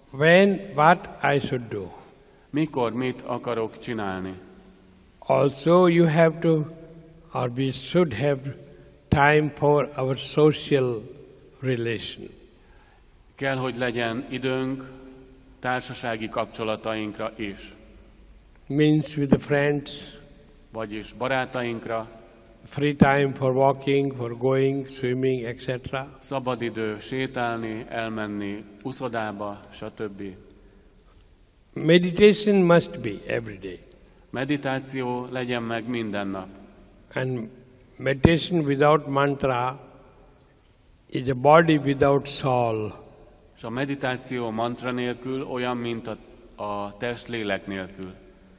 When, what I should do. Mikor mit akarok csinálni. Also you have to, or we should have time for our social relation. Kell, hogy legyen időnk társasági kapcsolatainkra is. Means with the friends. Vagyis barátainkra. Free time for walking, for going, swimming, etc. Szabadidő, sétálni, elmenni, uszodába, stb. Meditation must be every day. Meditáció legyen meg minden nap. And meditation without mantra is a body without soul. És a meditáció mantra nélkül olyan, mint a test lélek nélkül.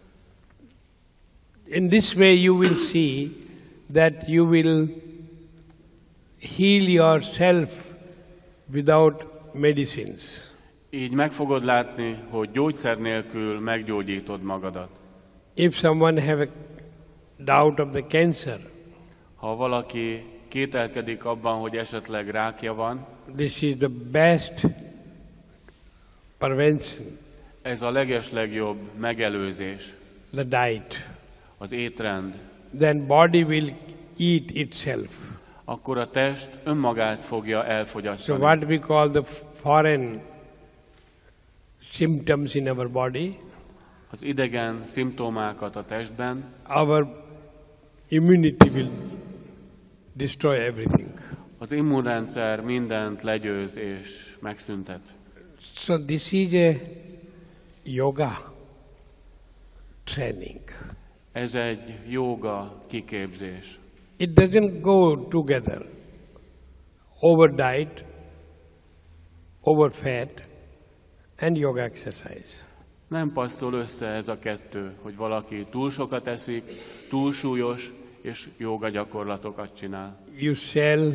In this way you will see that you will heal yourself without medicines. Így meg fogod látni, hogy gyógyszer nélkül meggyógyítod magadat. If someone have a doubt of the cancer, ha valaki kételkedik abban, hogy esetleg rákja van, this is the best prevention. Ez a legeslegjobb megelőzés. The diet. Az étrend. Then body will eat itself. Akkor a test önmagát fogja elfogyasztani. So what we call the foreign symptoms in our body, az idegen szimptomákat a testben, our immunity will destroy everything. Az immunrendszer mindent legyőz és megszüntet. So this is a yoga training. Ez egy jóga kiképzés. It doesn't go together. Over diet, over fat, and yoga exercise. Nem passzol össze ez a kettő, hogy valaki túl sokat eszik, túl súlyos, és jóga gyakorlatokat csinál. You shall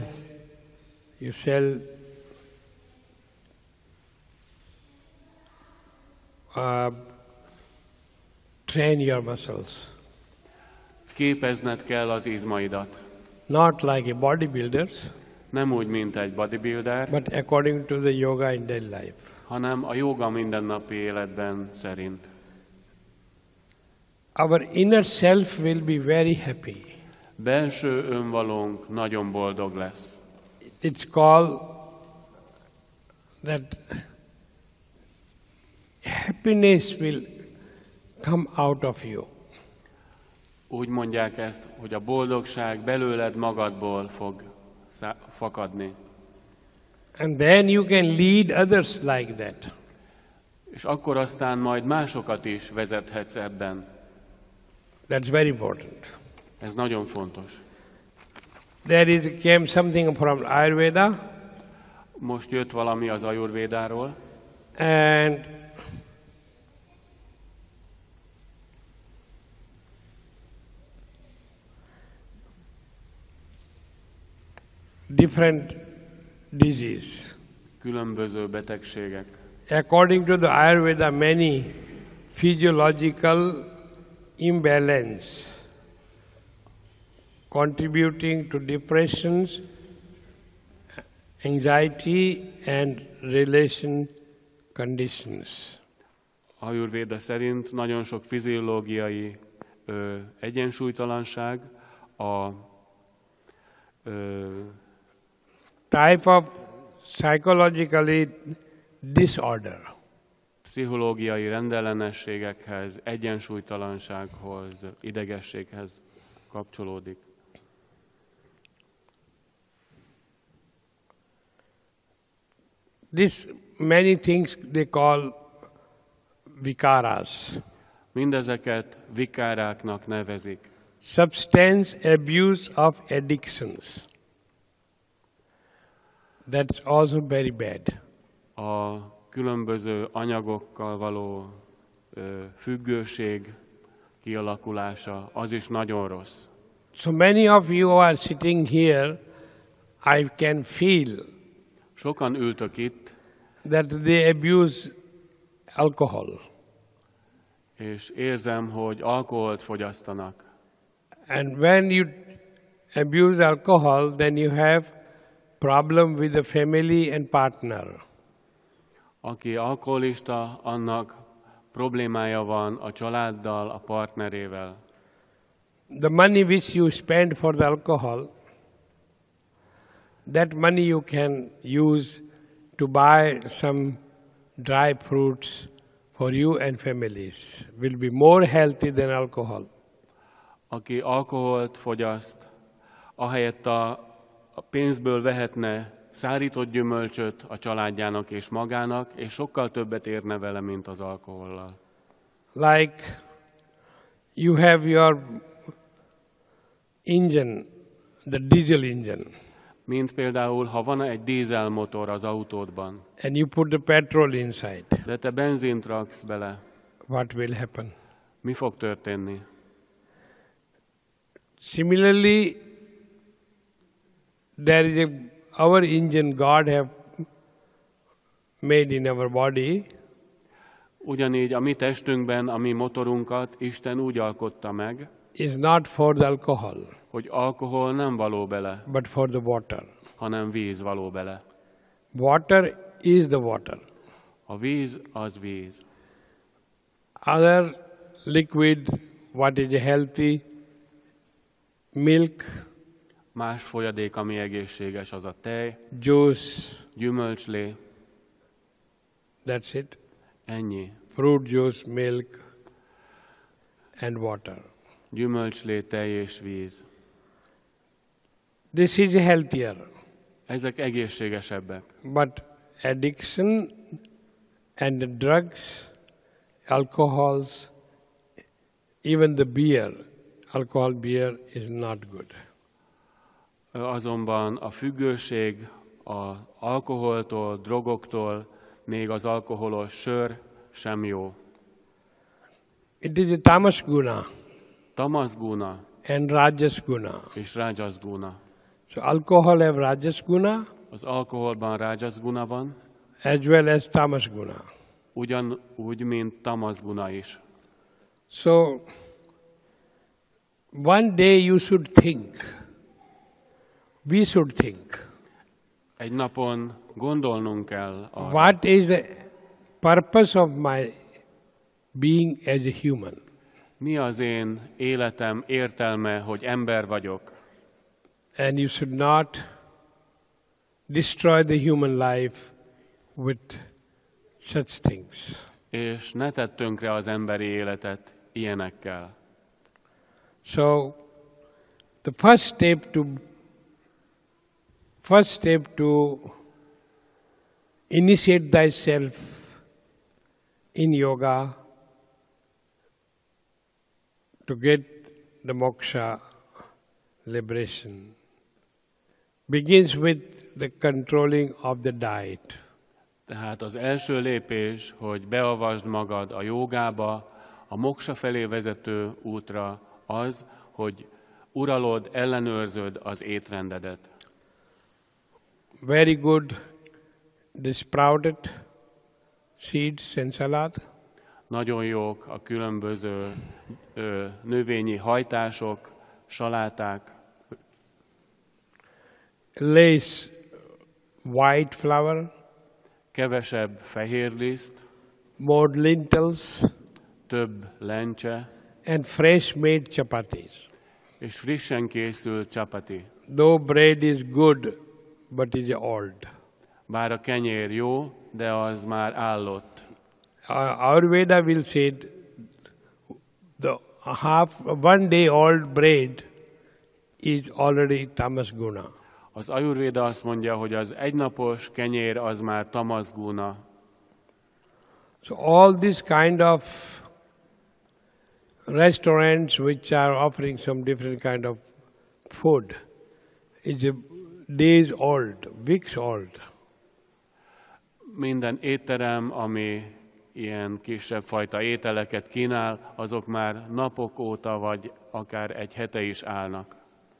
train your muscles. Képezned kell az izmaidat. Not like a bodybuilders. Nem úgy, mint egy bodybuilder. But according to the yoga in daily life. Hanem a jóga mindennapi életben szerint. Our inner self will be very happy. Belső önvalónk nagyon boldog lesz. It's called that happiness will come out of you. Úgy mondják ezt, hogy a boldogság belőled magadból fog fakadni. And then you can lead others like that. És akkor aztán majd másokat is vezethetsz ebben. That's very important. Ez nagyon fontos. There came something from Ayurveda. Most jött valami az Ayurvédáról. And different disease. Különböző betegségek. According to the Ayurveda, many physiological imbalance contributing to depressions, anxiety and relation conditions. Ayurvéda szerint nagyon sok fiziológiai egyensúlytalanság, a type of psychologically disorder. Pszichológiai rendellenességekhez, egyensúlytalansághoz, idegességhez kapcsolódik. This many things they call vikaras. Mindezeket vikáráknak nevezik. Substance abuse of addictions. That's also very bad. A különböző anyagokkal való függőség kialakulása, az is nagyon rossz. So many of you are sitting here, I can feel sokan ültök itt, that they abuse alcohol. És érzem, hogy alkoholt fogyasztanak. And when you abuse alcohol, then you have problem with the family and partner. Aki alkoholista, annak problémája van a családdal, a partnerével. The money which you spend for the alcohol, that money you can use to buy some dry fruits for you and families. Will be more healthy than alcohol. Aki alkoholt fogyaszt, ahelyett a pénzből vehetne szárított gyümölcsöt a családjának és magának, és sokkal többet érne vele, mint az alkohollal. Like you have your engine, the diesel engine, Mint például, ha van egy dízelmotor az autódban, and you put the petrol inside, de te benzint raksz bele, what will happen? mi fog történni? Similarly, there is our engine God have made in our body. Ugyanígy a mi testünkben, a mi motorunkat Isten úgy alkotta meg, Is not for the alcohol, hogy alkohol nem való bele, but for the water. hanem víz való bele. Water is the water. A víz az víz. Other liquid, what is healthy, milk, Más folyadék, ami egészséges, az a tej, juice, gyümölcslé, that's it. ennyi. Fruit juice, milk, and water. Gyümölcslé, tej és víz. This is healthier. Ezek egészségesebbek. But addiction and the drugs, alcohols, even the beer, alcohol beer is not good. Azonban a függőség az alkoholtól, drogoktól, még az alkoholos sör sem jó. It is a tamas guna Tamas guna and rajas guna. és rajas guna. So alcohol have rajas guna Az alkoholban rajas guna van, as well as tamas guna. ugyanúgy, mint tamas guna is. So one day you should think, we should think, Egy napon gondolnunk kell arra, what is the purpose of my being as a human? mi az én életem értelme, hogy ember vagyok, And you should not destroy the human life with such things. és ne tedd tönkre az emberi életet ilyenekkel. So the first step to initiate thyself in yoga to get the moksha liberation begins with the controlling of the diet. Tehát az első lépés, hogy beavasd magad a jogába, a moksa felé vezető útra az, hogy uralod, ellenőrzöd az étrendedet. Very good, the sprouted seeds and salad. Nagyon jók a különböző növényi hajtások, saláták, Less white flour, kevesebb fehér liszt, more lentils, több lencse, and fresh made chapatis. és frissen készült csapati. Though bread is good, but is old. Bár a kenyér jó, de az már állott. Ayurveda will say the one day old bread is already tamas guna. Az Ayurvéda azt mondja, hogy az egynapos kenyér az már tamas guna. So all this kind of restaurants which are offering some different kind of food is days old, weeks old. Minden étterem, ami ilyen kisebb fajta ételeket kínál, azok már napok óta, vagy akár egy hete is állnak.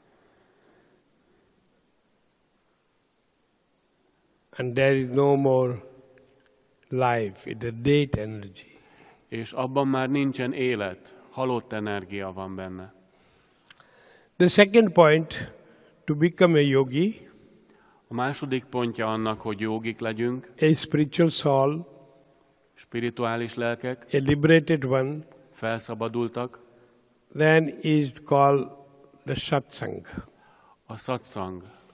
And there is no more life, it's a dead energy. És abban már nincsen élet, halott energia van benne. The second point, to become a yogi, A második pontja annak, hogy jogik legyünk, a spiritual soul, spirituális lelkek, a liberated one, felszabadultak, then is called the satsang. a satsang